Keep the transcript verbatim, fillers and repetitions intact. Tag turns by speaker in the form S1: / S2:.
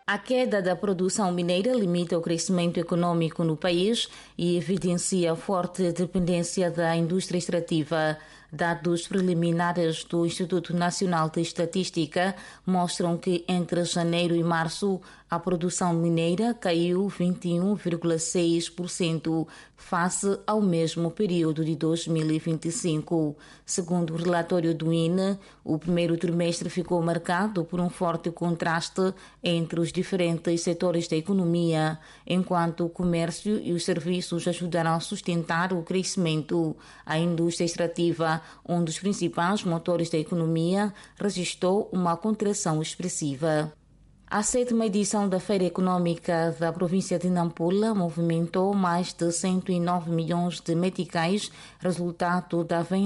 S1: A queda da produção mineira limita o crescimento econômico no país e evidencia a forte dependência da indústria extrativa. Dados preliminares do Instituto Nacional de Estatística mostram que entre janeiro e março a produção mineira caiu vinte e um vírgula seis por cento face ao mesmo período de dois mil e vinte e cinco. Segundo o relatório do I N E, o primeiro trimestre ficou marcado por um forte contraste entre os diferentes setores da economia, enquanto o comércio e os serviços ajudaram a sustentar o crescimento. A indústria extrativa, um dos principais motores da economia, registrou uma contração expressiva. A sétima edição da Feira Econômica da província de Nampula movimentou mais de cento e nove milhões de meticais, resultado da venda